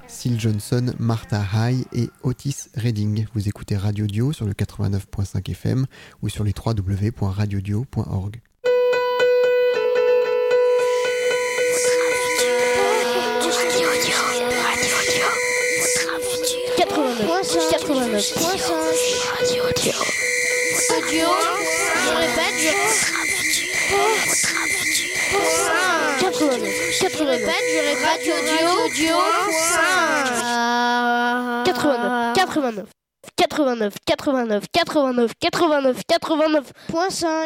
Syl Johnson, Martha High et Otis Redding. Vous écoutez Radio Dio sur le 89.5 FM ou sur les www.radiodio.org. Je répète, 89.5.